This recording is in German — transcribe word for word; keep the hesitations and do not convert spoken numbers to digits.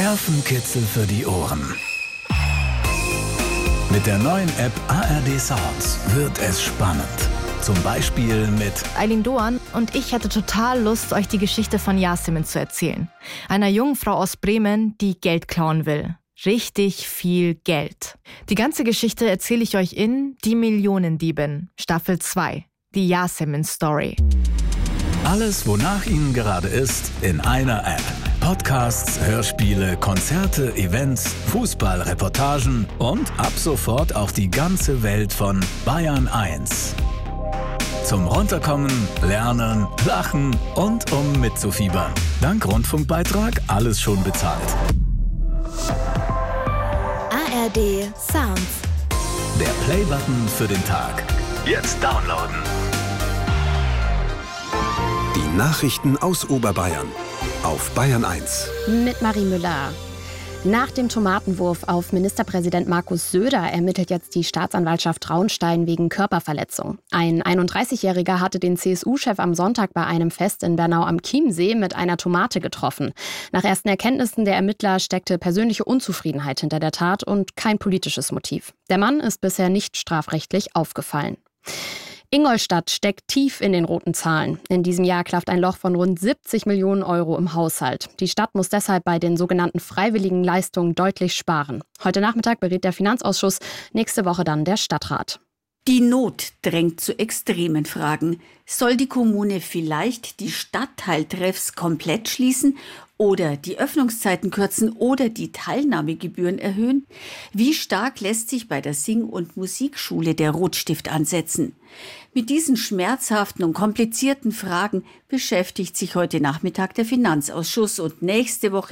Nervenkitzel für die Ohren. Mit der neuen App A R D Sounds wird es spannend. Zum Beispiel mit Eileen Doan und ich hatte total Lust, euch die Geschichte von Yasemin zu erzählen. Einer jungen Frau aus Bremen, die Geld klauen will. Richtig viel Geld. Die ganze Geschichte erzähle ich euch in Die Millionendiebin, Staffel zwei, die Yasemin-Story. Alles, wonach Ihnen gerade ist, in einer App. Podcasts, Hörspiele, Konzerte, Events, Fußballreportagen und ab sofort auch die ganze Welt von Bayern eins. Zum Runterkommen, Lernen, Lachen und um mitzufiebern. Dank Rundfunkbeitrag alles schon bezahlt. A R D Sounds. Der Playbutton für den Tag. Jetzt downloaden. Die Nachrichten aus Oberbayern auf Bayern eins. Mit Marie Müller. Nach dem Tomatenwurf auf Ministerpräsident Markus Söder ermittelt jetzt die Staatsanwaltschaft Traunstein wegen Körperverletzung. Ein einunddreißigjähriger hatte den C S U-Chef am Sonntag bei einem Fest in Bernau am Chiemsee mit einer Tomate getroffen. Nach ersten Erkenntnissen der Ermittler steckte persönliche Unzufriedenheit hinter der Tat und kein politisches Motiv. Der Mann ist bisher nicht strafrechtlich aufgefallen. Ingolstadt steckt tief in den roten Zahlen. In diesem Jahr klafft ein Loch von rund siebzig Millionen Euro im Haushalt. Die Stadt muss deshalb bei den sogenannten freiwilligen Leistungen deutlich sparen. Heute Nachmittag berät der Finanzausschuss, nächste Woche dann der Stadtrat. Die Not drängt zu extremen Fragen. Soll die Kommune vielleicht die Stadtteiltreffs komplett schließen oder die Öffnungszeiten kürzen oder die Teilnahmegebühren erhöhen? Wie stark lässt sich bei der Sing- und Musikschule der Rotstift ansetzen? Mit diesen schmerzhaften und komplizierten Fragen beschäftigt sich heute Nachmittag der Finanzausschuss und nächste Woche